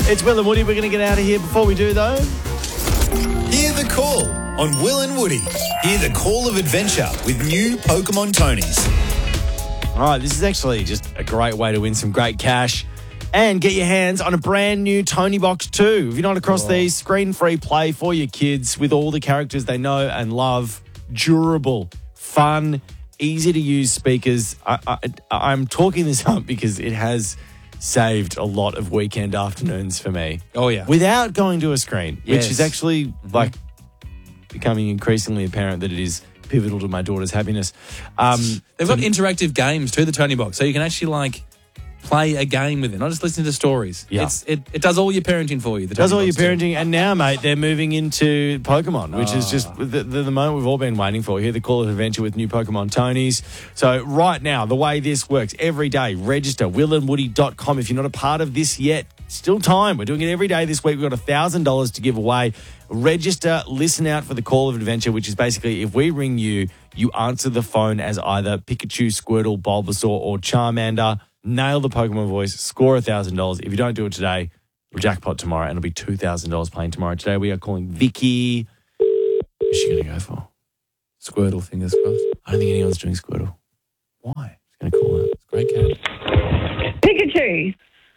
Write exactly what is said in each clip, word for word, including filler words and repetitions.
It's Will and Woody. We're going to get out of here. Before we do, though, Hear the call on Will and Woody. Hear the call of adventure with new Pokemon Tonys. all right, this is actually just a great way to win some great cash and get your hands on a brand new Tony Box two. If you're not across Oh. these, screen-free play for your kids with all the characters they know and love. Durable, fun, easy-to-use speakers. I, I, I'm talking this up because it has saved a lot of weekend afternoons for me. Oh, yeah. Without going to a screen, Yes. which is actually like becoming increasingly apparent that it is pivotal to my daughter's happiness. Um, They've got interactive games too, the Tony Box, so you can actually like play a game with it, not just listen to stories. Yeah. It's, it, it does all your parenting for you. The does Tony all your Box too. parenting, and now, mate, they're moving into Pokemon, which is Ah. just the, the, the moment we've all been waiting for. Here, the call of adventure with new Pokemon Tonys. So right now, the way this works, every day, register will and woody dot com. If you're not a part of this yet, still time. We're doing it every day this week. We've got one thousand dollars to give away. Register, listen out for the call of adventure, which is basically if we ring you, you answer the phone as either Pikachu, Squirtle, Bulbasaur, or Charmander. Nail the Pokemon voice, score one thousand dollars. If you don't do it today, we'll jackpot tomorrow, and it'll be two thousand dollars playing tomorrow. Today we are calling Vicky. Who's she going to go for? Squirtle, fingers crossed. I don't think anyone's doing Squirtle. Why? She's going to call her. It's a great cat. Pikachu.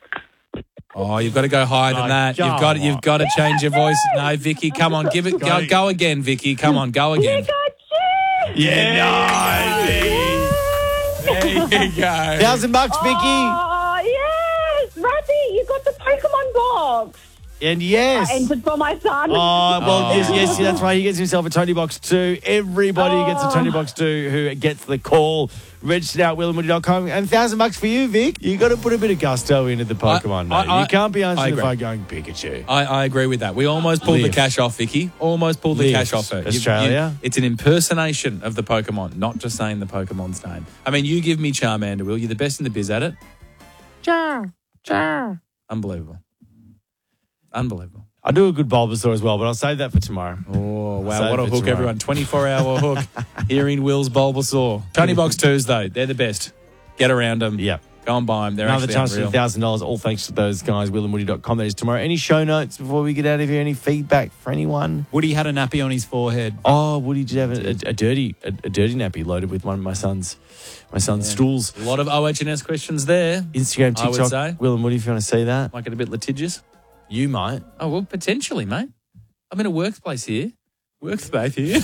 Oh, you've got to go higher than Oh, that. You've come got on. you've got to change your voice. No, Vicky, come on, give it go, go again, Vicky. Come on, go again. Pikachu. Yeah, There you go. Thousand bucks, Vicky. Oh, yes. Ratty, you got the Pokemon box. And yes. I entered for my son. Oh, well, Oh. yes, yes, that's right. He gets himself a Tony Box two. Everybody Oh. gets a Tony Box two who gets the call. Registered out will and woody dot com. And thousand bucks for you, Vic. You got to put a bit of gusto into the Pokemon, I- mate. I- you can't be I answering the agree. phone going Pikachu. I, I agree with that. We almost pulled Live. the cash off, Vicky. Almost pulled the Live. cash off her. You- Australia. you- it's an impersonation of the Pokemon, not just saying the Pokemon's name. I mean, you give me Charmander, Will. You're the best in the biz at it. Char, Char. Unbelievable. Unbelievable. I do a good Bulbasaur as well, but I'll save that for tomorrow. Oh, wow. Save What a it hook, tomorrow. everyone. twenty-four hour hook. Hearing Will's Bulbasaur. Tony Box twos, though. They're the best. Get around them. Yeah. Go and buy them. They're Another actually chance for unreal. one thousand dollars, all thanks to those guys, will and woody dot com. That is tomorrow. Any show notes before we get out of here? Any feedback for anyone? Woody had a nappy on his forehead. Oh, Woody did have a, a, a dirty a, a dirty nappy loaded with one of my son's my son's stools. A lot of O H and S questions there. Instagram, I would TikTok, say. Will and Woody, if you want to see that. Might get a bit litigious. You might. Oh, well, potentially, mate. I'm in a workplace here. Workspace here.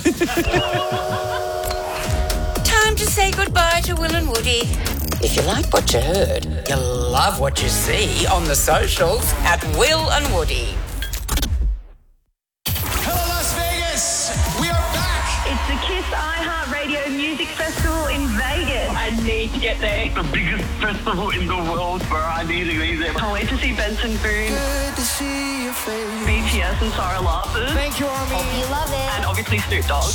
Time to say goodbye to Will and Woody. If you like what you heard, you'll love what you see on the socials at Will and Woody. Hello, Las Vegas. We are back. It's the KISS iHeartRadio Music Festival in Vegas. I need to get there. The biggest festival in the world, bro. I need to be there. Can't wait to see Benson Boone, Good to see your face. B T S and Sarah Larson. Thank you, Army. You love it. And obviously Snoop Dogg.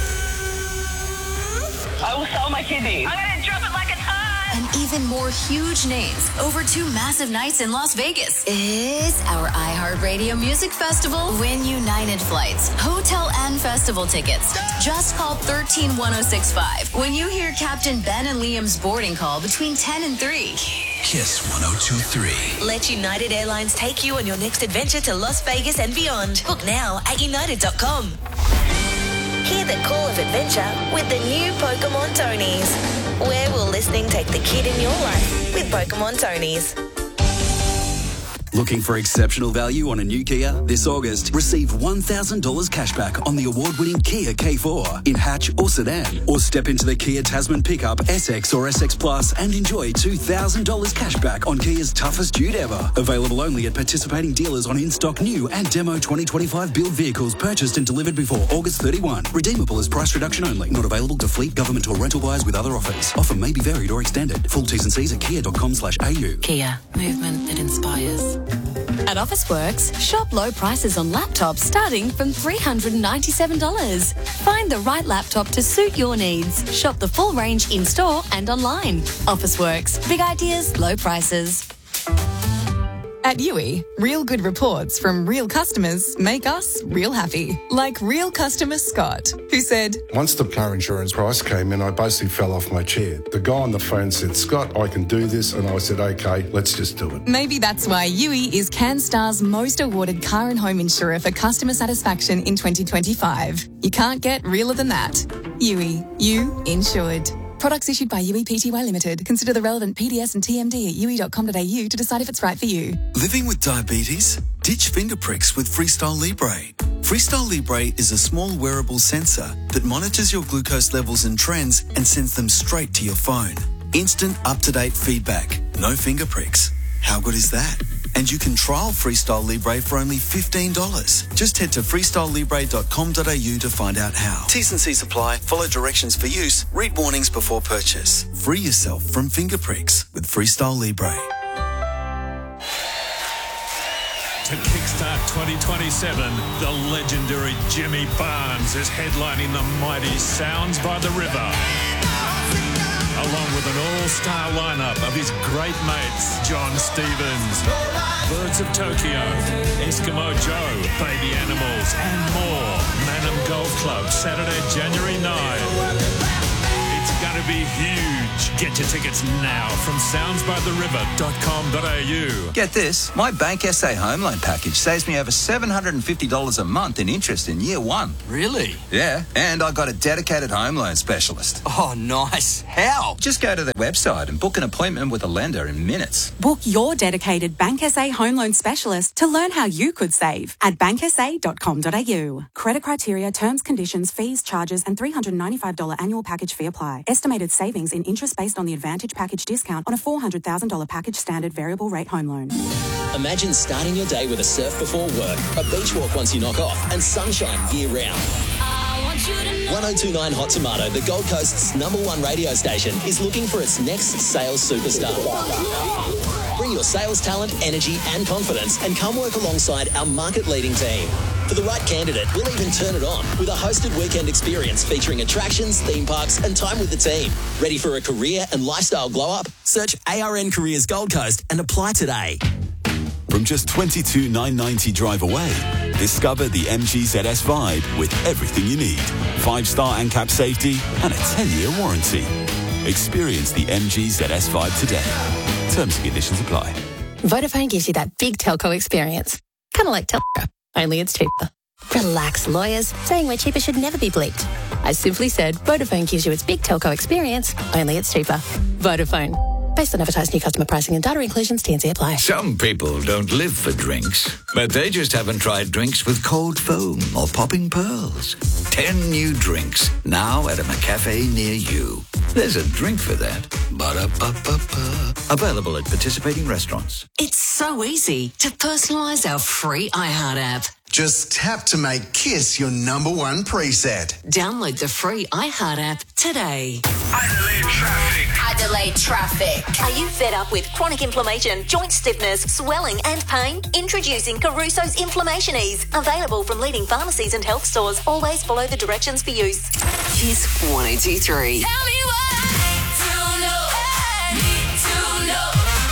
I will sell my kidneys. I'm going to drop it like a ton. And even more huge names over two massive nights in Las Vegas. It's our iHeartRadio Music Festival. Win United flights, hotel and festival tickets. Just call one three one oh six five when you hear Captain Ben and Liam's boarding call between ten and three. Kiss one oh two three. Let United Airlines take you on your next adventure to Las Vegas and beyond. Book now at united dot com. Hear the call of adventure with the new Pokemon Tonys. Where will listening take the kid in your life with Pokemon Tonys? Looking for exceptional value on a new Kia? This August, receive one thousand dollars cashback on the award-winning Kia K four in hatch or sedan. Or step into the Kia Tasman pickup S X or S X Plus and enjoy two thousand dollars cashback on Kia's toughest dude ever. Available only at participating dealers on in-stock new and demo twenty twenty-five build vehicles purchased and delivered before August thirty-first. Redeemable as price reduction only. Not available to fleet, government or rental buyers with other offers. Offer may be varied or extended. Full T's and C's at kia dot com slash a u. Kia, movement that inspires. At Officeworks, shop low prices on laptops starting from three hundred ninety-seven dollars. Find the right laptop to suit your needs. Shop the full range in-store and online. Officeworks, big ideas, low prices. At U I, real good reports from real customers make us real happy. Like real customer Scott, who said, Once the car insurance price came in, I basically fell off my chair. The guy on the phone said, Scott, I can do this. And I said, OK, let's just do it. Maybe that's why U I is CanStar's most awarded car and home insurer for customer satisfaction in twenty twenty-five. You can't get realer than that. U I, you insured. Products issued by U I P T Y Limited. Consider the relevant P D S and T M D at U I dot com dot A U to decide if it's right for you. Living with diabetes? Ditch finger pricks with Freestyle Libre. Freestyle Libre is a small wearable sensor that monitors your glucose levels and trends and sends them straight to your phone. Instant up-to-date feedback. No finger pricks. How good is that? And you can trial Freestyle Libre for only fifteen dollars. Just head to freestyle libre dot com dot A U to find out how. T's and C's apply. Follow directions for use. Read warnings before purchase. Free yourself from finger pricks with Freestyle Libre. To kickstart twenty twenty-seven, the legendary Jimmy Barnes is headlining the mighty Sounds by the River, along with an all-star lineup of his great mates, John Stevens, Birds of Tokyo, Eskimo Joe, Baby Animals, and more. Manham Golf Club, Saturday, January ninth. It's going to be huge. Get your tickets now from sounds by the river dot com dot A U. Get this, my Bank S A home loan package saves me over seven hundred fifty dollars a month in interest in year one. Really? Yeah, and I got a dedicated home loan specialist. Oh, nice. How? Just go to the website and book an appointment with a lender in minutes. Book your dedicated Bank S A home loan specialist to learn how you could save at bank s a dot com dot A U. Credit criteria, terms, conditions, fees, charges, and three hundred ninety-five dollars annual package fee apply. Estimated savings in interest based on the Advantage package discount on a four hundred thousand dollars package standard variable rate home loan. Imagine starting your day with a surf before work, a beach walk once you knock off, and sunshine year round. one oh two point nine Hot Tomato, the Gold Coast's number one radio station, is looking for its next sales superstar. Bring your sales talent, energy, and confidence and come work alongside our market-leading team. For the right candidate, we'll even turn it on with a hosted weekend experience featuring attractions, theme parks, and time with the team. Ready for a career and lifestyle glow-up? Search A R N Careers Gold Coast and apply today. From just twenty-two thousand nine hundred ninety drive away, discover the M G Z S Vibe with everything you need. Five-star ANCAP safety and a ten-year warranty. Experience the M G Z S Vibe today. Terms and conditions apply. Vodafone gives you that big telco experience. Kind of like Telco, only it's cheaper. Relax, lawyers. Saying we're cheaper should never be bleeped. I simply said Vodafone gives you its big telco experience, only it's cheaper. Vodafone. Based on advertised new customer pricing and data inclusions, T and C apply. Some people don't live for drinks, but they just haven't tried drinks with cold foam or popping pearls. Ten new drinks, now at a McCafe near you. There's a drink for that. Ba-da-ba-ba-ba. Available at participating restaurants. It's so easy to personalise our free iHeart app. Just tap to make Kiss your number one preset. Download the free iHeart app today. Adelaide traffic. Adelaide traffic. Are you fed up with chronic inflammation, joint stiffness, swelling and pain? Introducing Caruso's Inflammation Ease. Available from leading pharmacies and health stores. Always follow the directions for use. Kiss one oh two three. Tell me what to know. Need to know.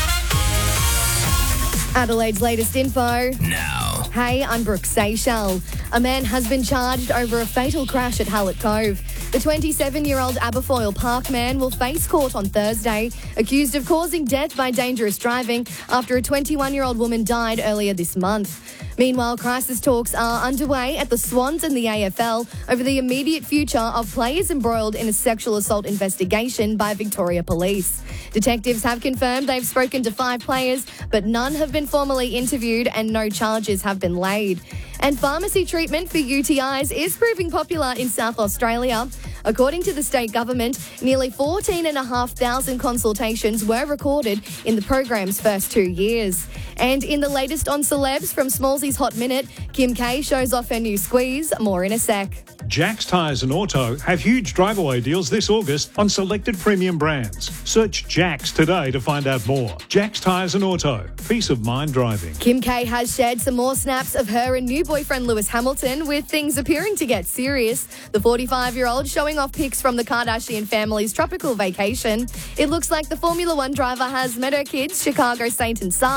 Adelaide's latest info. Now. Hey, I'm Brooke Seychelles. A man has been charged over a fatal crash at Hallett Cove. The twenty-seven-year-old Aberfoyle Park man will face court on Thursday, accused of causing death by dangerous driving after a twenty-one-year-old woman died earlier this month. Meanwhile, crisis talks are underway at the Swans and the A F L over the immediate future of players embroiled in a sexual assault investigation by Victoria Police. Detectives have confirmed they've spoken to five players, but none have been formally interviewed and no charges have been laid. And pharmacy treatment for U T Is is proving popular in South Australia. According to the state government, nearly fourteen thousand five hundred consultations were recorded in the program's first two years. And in the latest on celebs from Smallsy's Hot Minute, Kim K shows off her new squeeze. More in a sec. Jack's Tyres and Auto have huge drive-away deals this August on selected premium brands. Search Jack's today to find out more. Jack's Tyres and Auto. Peace of mind driving. Kim K has shared some more snaps of her and new boyfriend Lewis Hamilton, with things appearing to get serious. The forty-five-year-old showing off pics from the Kardashian family's tropical vacation. It looks like the Formula One driver has met her kids, Chicago Saint and Sam,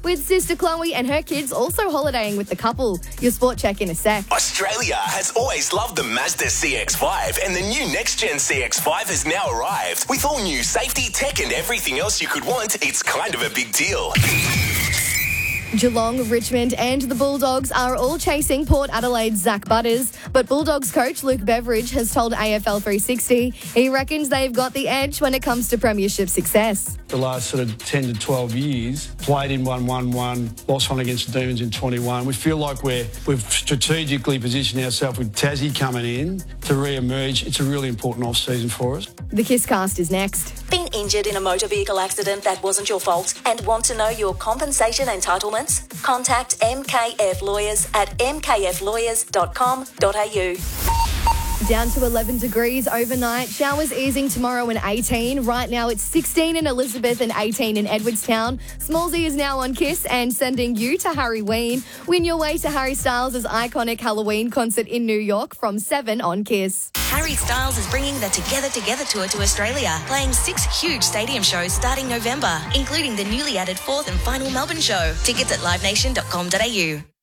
with sister Chloe and her kids also holidaying with the couple. Your sport check in a sec. Australia has always loved the Mazda C X five, and the new next-gen C X five has now arrived. With all new safety, tech and everything else you could want, it's kind of a big deal. Geelong, Richmond and the Bulldogs are all chasing Port Adelaide's Zach Butters, but Bulldogs coach Luke Beveridge has told A F L three sixty he reckons they've got the edge when it comes to premiership success. The last sort of ten to twelve years, played in one one one, lost one against the Demons in twenty-one. We feel like we're, we've strategically positioned ourselves with Tassie coming in to re-emerge. It's a really important off-season for us. The Kisscast is next. Been injured in a motor vehicle accident that wasn't your fault and want to know your compensation entitlements? Contact M K F Lawyers at m k f lawyers dot com dot a u. Down to eleven degrees overnight. Showers easing tomorrow and eighteen. Right now it's sixteen in Elizabeth and eighteen in Edwardstown. Smallsy is now on Kiss and sending you to Harry Ween. Win your way to Harry Styles' iconic Halloween concert in New York from seven on Kiss. Harry Styles is bringing the Together Together tour to Australia, playing six huge stadium shows starting November, including the newly added fourth and final Melbourne show. Tickets at live nation dot com dot a u.